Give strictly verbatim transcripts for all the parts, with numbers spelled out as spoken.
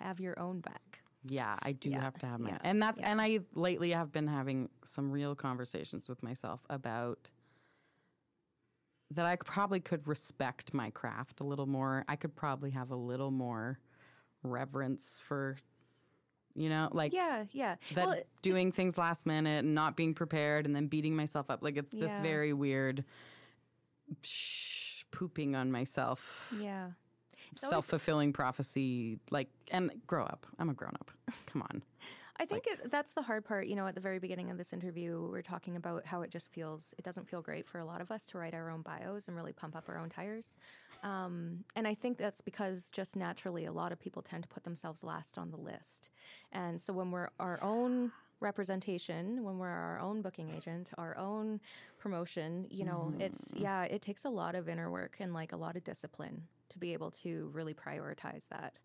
have your own back. Yeah, I do Yeah. have to have my, Yeah. and that's, Yeah. and I lately have been having some real conversations with myself about that I probably could respect my craft a little more. I could probably have a little more reverence for, you know, like Yeah, yeah. that Well, doing things last minute and not being prepared and then beating myself up. Like it's this Yeah. very weird sh- pooping on myself. yeah. It's always- Self-fulfilling prophecy, like, and grow up. I'm a grown-up. Come on. I think it, that's the hard part. You know, at the very beginning of this interview, we we're talking about how it just feels, it doesn't feel great for a lot of us to write our own bios and really pump up our own tires. Um, and I think that's because just naturally, a lot of people tend to put themselves last on the list. And so when we're our own representation, when we're our own booking agent, our own promotion, you know, mm. it's, yeah, it takes a lot of inner work and like a lot of discipline to be able to really prioritize that.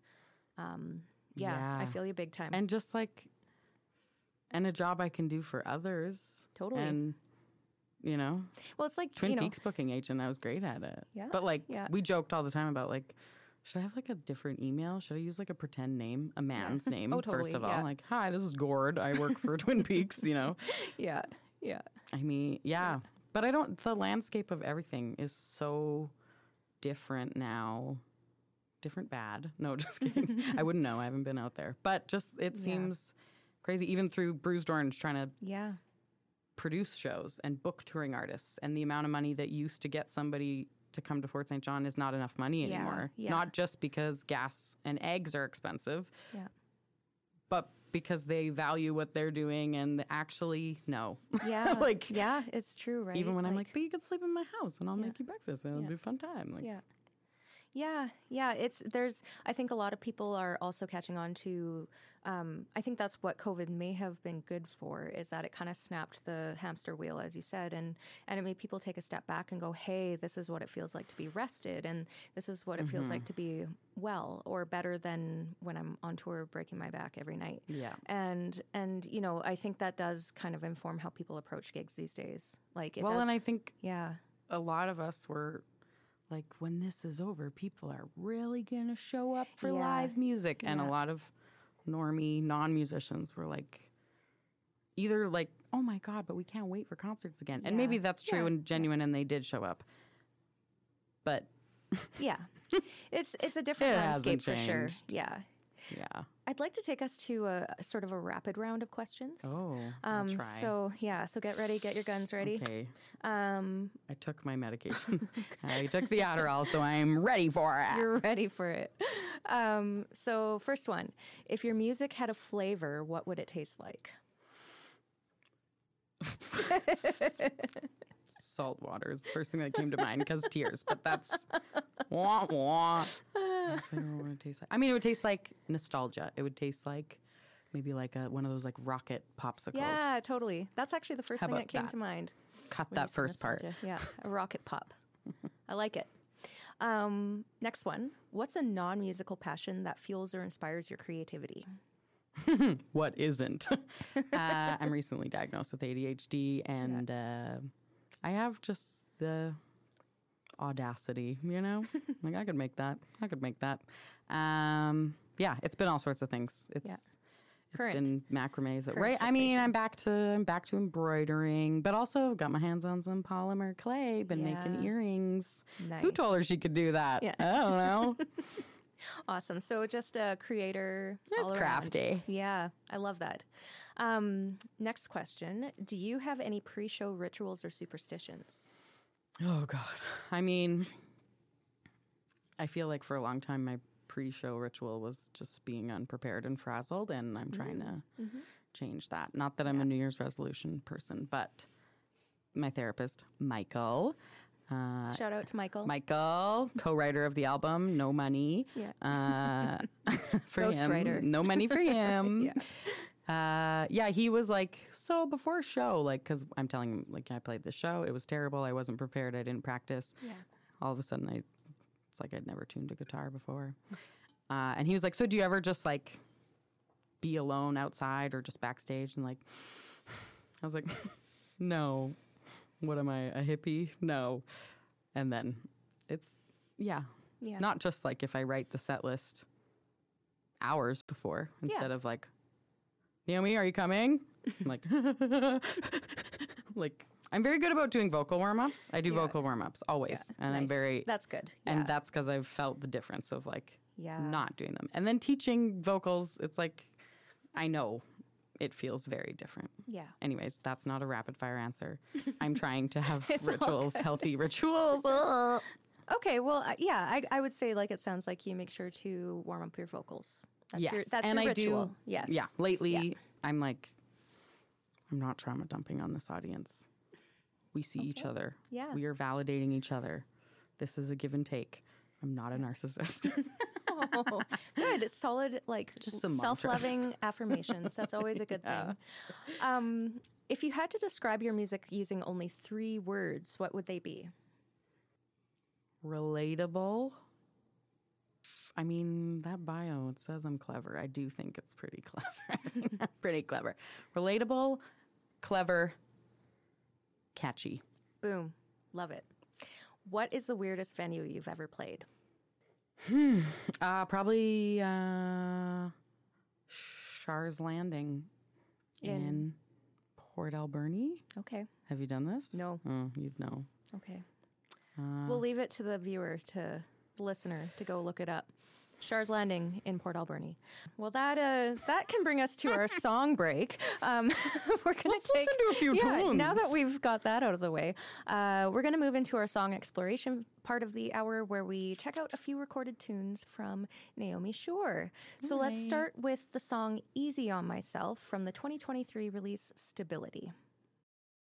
Um, yeah, yeah, I feel you big time. And just like, and a job I can do for others. Totally. And, you know, well, it's like Twin you know, Peaks booking agent, I was great at it. Yeah. But like, yeah. we joked all the time about like, should I have like a different email? Should I use like a pretend name, a man's yeah. name, oh, totally, first of yeah. all? Like, hi, this is Gord. I work for Twin Peaks, you know? Yeah, yeah. I mean, yeah. yeah. But I don't, the landscape of everything is so different now. Different bad. No, just kidding. I wouldn't know. I haven't been out there. But just, it seems yeah. crazy, even through Bruised Orange trying to yeah. produce shows and book touring artists. And the amount of money that used to get somebody to come to Fort Saint John is not enough money yeah. anymore. Yeah. Not just because gas and eggs are expensive, yeah. but because they value what they're doing and actually, no. Yeah. like, yeah, it's true, right? Even when like, I'm like, but you could sleep in my house and I'll yeah. make you breakfast and it'll yeah. be a fun time. Like, yeah. Yeah, yeah. It's there's. I think a lot of people are also catching on to. Um, I think that's what COVID may have been good for, is that it kind of snapped the hamster wheel, as you said, and and it made people take a step back and go, "Hey, this is what it feels like to be rested, and this is what it mm-hmm. feels like to be well, or better than when I'm on tour breaking my back every night." Yeah, and and you know, I think that does kind of inform how people approach gigs these days. Like, it well, does, and I think yeah, a lot of us were. Like, when this is over, people are really going to show up for yeah. live music. And yeah. a lot of normie non-musicians were like, either like, oh my God, but we can't wait for concerts again. And yeah. maybe that's true yeah. and genuine and they did show up. But yeah, it's it's a different it landscape for sure. changed. Yeah. Yeah. I'd like to take us to a, a sort of a rapid round of questions. Oh, um, I'll try. So, yeah, so get ready, get your guns ready. Okay. Um, I took my medication. I took the Adderall, so I'm ready for it. You're ready for it. Um, so, first one. If your music had a flavor, what would it taste like? Salt water is the first thing that came to mind because tears, but that's wah wah. I don't know what it tastes like. I mean, it would taste like nostalgia. It would taste like maybe like a, one of those like rocket popsicles. Yeah, totally. That's actually the first How thing about that came that? to mind. Cut that first part. Yeah, a rocket pop. I like it. Um, next one. What's a non-musical passion that fuels or inspires your creativity? What isn't? uh, I'm recently diagnosed with A D H D, and yeah. uh, I have just the audacity, you know? Like, I could make that. I could make that. Um, yeah, it's been all sorts of things. It's yeah. it's Current. been macrame. Current right? fixation. I mean, I'm back to I'm back to embroidering, but also got my hands on some polymer clay. Been yeah. making earrings. Nice. Who told her she could do that? Yeah. I don't know. Awesome. So just a creator. It's all crafty. Around. Yeah, I love that. Um, next question. Do you have any pre-show rituals or superstitions? Oh, God. I mean, I feel like for a long time, my pre-show ritual was just being unprepared and frazzled, and I'm trying mm-hmm. to mm-hmm. change that. Not that I'm yeah. a New Year's resolution person, but my therapist, Michael... Uh, Shout out to Michael. Michael, co-writer of the album, No Money. Yeah. Uh, for Ghost him. writer. No money for him. yeah. Uh, yeah, he was like, so before a show, like, because I'm telling him, like, I played the show. It was terrible. I wasn't prepared. I didn't practice. Yeah. All of a sudden, I it's like I'd never tuned a guitar before. Uh, and he was like, so do you ever just, like, be alone outside or just backstage? And, like, I was like, no. What am I, a hippie? No. And then it's, yeah. Yeah. Not just like if I write the set list hours before instead Yeah. of like, Naomi, are you coming? I'm like, like, I'm very good about doing vocal warm-ups. I do Yeah. vocal warm-ups always. Yeah. And I'm Nice. very, That's good. Yeah. and that's because I've felt the difference of like Yeah. not doing them. And then teaching vocals, it's like, I know it feels very different. Yeah. Anyways, that's not a rapid fire answer. I'm trying to have It's all rituals, good. healthy rituals. Ugh. Okay, well, uh, yeah, I, I would say like it sounds like you make sure to warm up your vocals. That's Yes, your, that's and your I ritual. do. Yes. Yeah, lately Yeah. I'm like, I'm not trauma dumping on this audience. We see each other. Yeah. We are validating each other. This is a give and take. I'm not a narcissist. Oh, good. Solid, like Just some mantras. self-loving affirmations. That's always a good thing. Um, if you had to describe your music using only three words, what would they be? Relatable. I mean, that bio, it says I'm clever. I do think it's pretty clever. I think I'm pretty clever. Relatable, clever, catchy. Boom. Love it. What is the weirdest venue you've ever played? Uh, probably uh, Shars Landing in, In- Port Alberni. Okay. Have you done this? No. Oh, you'd know. Okay. Uh, We'll leave it to the viewer, to the listener, to go look it up. Shars Landing in Port Alberni. Well, that uh, that can bring us to our song break. Um, we're gonna Let's take listen to a few yeah, tunes. Now that we've got that out of the way, uh, we're gonna move into our song exploration part of the hour, where we check out a few recorded tunes from Naomi Shore. So let's right. start with the song "Easy on Myself" from the twenty twenty-three release "Stability."